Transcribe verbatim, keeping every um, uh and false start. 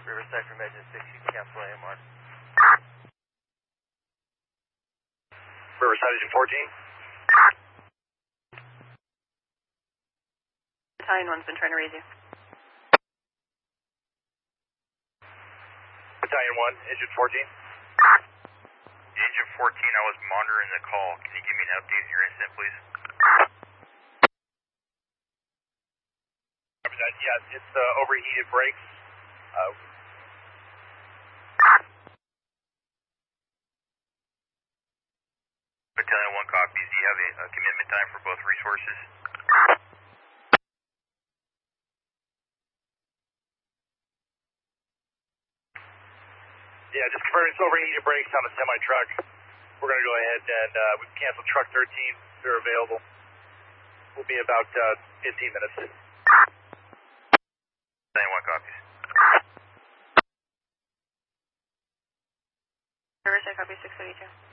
Riverside from Engine six, you can cancel A M R. Riverside Engine fourteen. Battalion one's been trying to raise you. Battalion one, Engine fourteen. Engine fourteen, I was monitoring the call. Can you give me an update of your incident, please? Yeah, it's uh, overheated brakes. Uh, Battalion one copies. Do you have a, a commitment time for both resources? Yeah, just confirming it's overheated brakes on a semi-truck. We're going to go ahead and uh, we've canceled truck thirteen. They're available. We'll be about uh, fifteen minutes. Battalion one copies. Riverside copy six thirty-two.